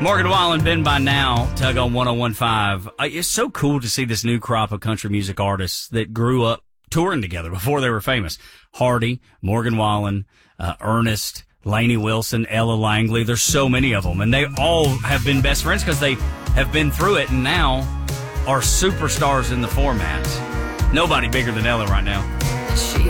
Morgan Wallen, Ben by Now, Tug on 101.5. It's so cool to see this new crop of country music artists that grew up touring together before they were famous. Hardy, Morgan Wallen, Ernest, Lainey Wilson, Ella Langley. There's so many of them, and they all have been best friends because they have been through it and now are superstars in the formats. Nobody bigger than Ella right now. She